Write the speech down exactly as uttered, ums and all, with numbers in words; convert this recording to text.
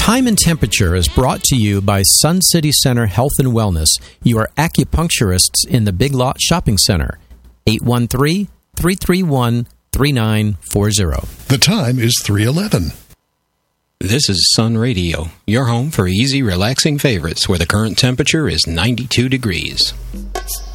Time and Temperature is brought to you by Sun City Center Health and Wellness, your acupuncturists in the Big Lot Shopping Center. eight one three, three three one, three nine four zero. The time is three eleven. This is Sun Radio, your home for easy, relaxing favorites where the current temperature is ninety-two degrees.